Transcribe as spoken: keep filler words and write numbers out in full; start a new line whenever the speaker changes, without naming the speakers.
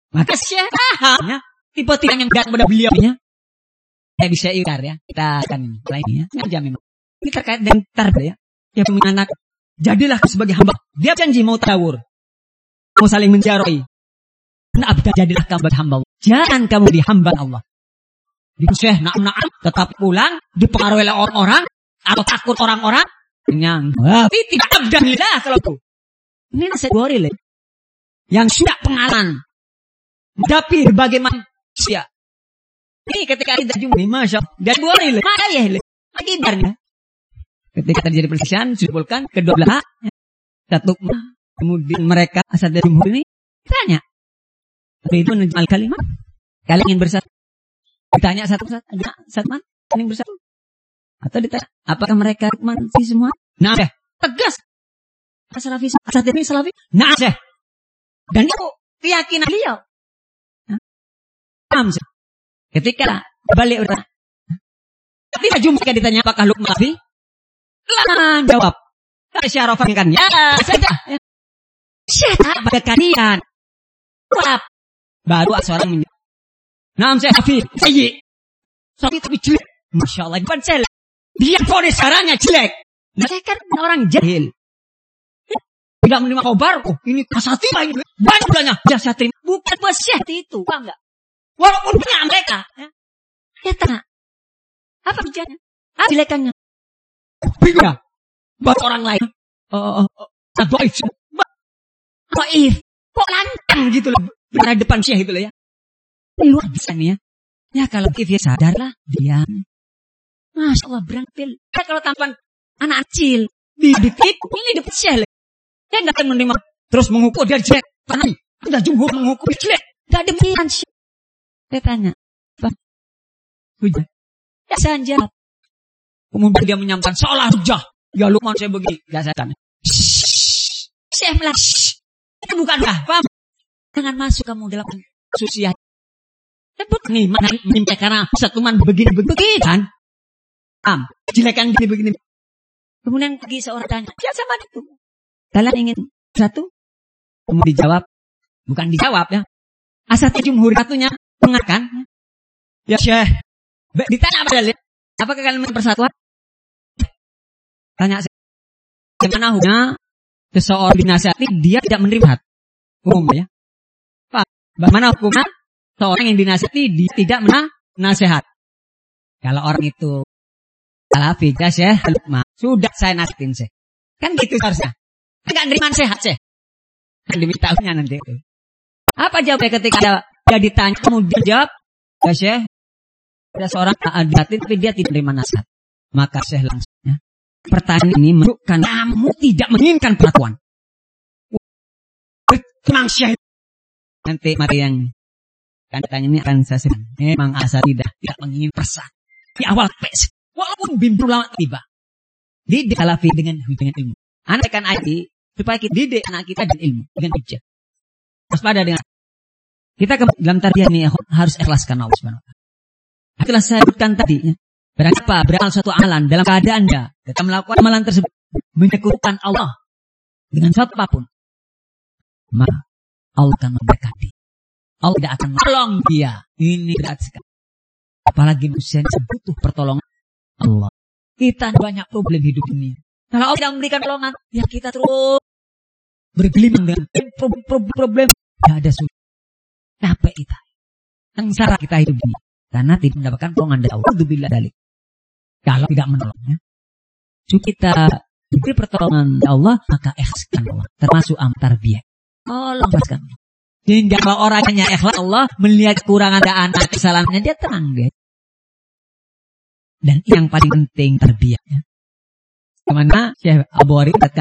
Maka Syekh pahamnya tipe-tipe yang berat kepada beliaunya. Saya bisa ikar ya. Kita akan lainnya. Sengaja memang. Ini terkait dengan tarbiyah. Dia punya anak. Jadilah sebagai hamba. Dia janji mau tawur. Mau saling menjaroi. Nah, jadilah kamu sebagai hamba. Jangan kamu di hamba Allah. Di Syekh nak-nak tetap pulang. Dipengaruhi oleh orang-orang. Atau takut orang-orang. Kenyang. Tapi tidak abdanillah kalau itu. Ini nasihat goril. Yang sudah pengalaman. Menghadapi berbagai manusia. Ini ketika kita jumpa, masya Allah, dan boleh le, mana ya le, akibatnya. Ketika terjadi perselisihan, disimpulkan kedua belah, satu, kemudian mereka asal dari jumhur ini tanya, tapi itu menjual kalimat, kalian ingin bersatu? Ditanya satu-satu, ada satu man, ingin bersatu? Atau ditanya, apakah mereka manusia semua? Nah, deh, tegas. Salafi, asal dari salafi, nah deh. Dan itu keyakinan beliau. Paham sih? Ketika balik bertanya, ketika jumpa ditanya apakah Luqman Salafi? Lah jawab. Syarafan kan ya saja. Syaraf pada kalian. Jawab. Baru seorang menjawab. Naam saya Salafi. Saya. Salafi tapi jelek. Masya Allah. Bukan jelek. Dia ponis caranya jelek. Mereka kan orang jahil. Tidak menerima kabar. Oh ini kasati lah ini. Banyak bilangnya. Ya saya terima. Bukan pesyat itu. Bang enggak? Walaupun punya mereka. Ya, ya tanya. Apa kerjanya? Apa jelekannya? Bingung. Buat orang lain. Oh, oh, oh. Baif. Baif. Kok lantang gitu loh. Berada depan Syekh itu loh ya. Luar biasa nih ya. Ya kalau dia sadarlah. Dia. Masya Allah berangpil. Ya kalau tampan anak kecil. Didikit. Ini depan Syekh. Dia gak akan menerima. Terus mengukur dia jelek. Karena ada jumhur mengukur dia jelek. Gak demikian Syekh. Saya tanya, Pak, hujah. Ya saya jawab. Kemudian dia menyampaikan seolah hujah. Ya Luqman saya begini. Ya saya tanya. Saya melat. Itu bukan dah, Pak. Jangan masuk kamu dalam sosial. Sebut nih, mana menyimpang karena satuman begini-begini kan. Am, jelekan begini-begini. Kemudian pergi seorang tanya. Ya sama itu. Kalian ingin satu? Kemudian dijawab. Bukan dijawab ya. Asal jumhur satunya. Mengakan, ya Syekh. Ditanya apa dalil? Apakah kalian ingin persatuan? Tanya saya. Bagaimana hukumnya seseorang dinasihati dia tidak menerima? Umum ya. Pak, bagaimana hukumnya seorang yang dinasihati dia tidak menerima nasihat? Kalau orang itu Salafi, ya Syekh, sudah saya nasihatin Syekh. Kan gitu harusnya. Enggak nerima nasihat Syekh. Kan dimintaannya nanti itu. Apa jawabnya ketika ada dia ditanya, kemudian jawab, ya Syekh, ada seorang adiatin, tapi dia tidak menerima nasihat. Maka Syekh langsung, ya. Pertanyaan ini menunjukkan kamu tidak menginginkan persatuan. Tenang Syekh. Nanti mari yang kan tanya ini akan saya sebutkan. Memang asal tidak tidak menginginkan persatuan. Di awal pes, walaupun bimbing lama tiba, didik Salafi dengan dengan ilmu. Anak kan aji supaya kita didik anak kita dengan ilmu, dengan hujjah. Waspada dengan kita ke dalam tarbiyah ini harus ikhlaskan Allah Subhanahu wa taala. Itulah saya sebutkan tadi ya. Berapa beramal suatu amalan dalam keadaan dia kita melakukan amalan tersebut menyekutukan Allah dengan suatu apapun. Maka Allah akan memberkati. Allah tidak akan menolong dia. Ini berat sekali. Apalagi manusia yang butuh pertolongan Allah. Kita banyak problem hidup ini. Kalau Allah tidak memberikan pertolongan, ya kita terus bergelimang dengan problem-problem. Tidak ada solusi. Capek kita. Sengsara kita hidup ini. Karena tidak mendapatkan pertolongan dari Allah. Alhamdulillah dalik. Kalau tidak menolongnya. Jika kita diberi pertolongan dari Allah, maka ikhlaskan Allah. Termasuk am tarbiyah. Allah ikhlaskan Allah. Sehingga kalau orangnya ikhlas Allah, melihat kekurangan dan anak kesalahannya, dia tenang dia. Dan yang paling penting tarbiyahnya. Kemana Syekh Abu Hurairah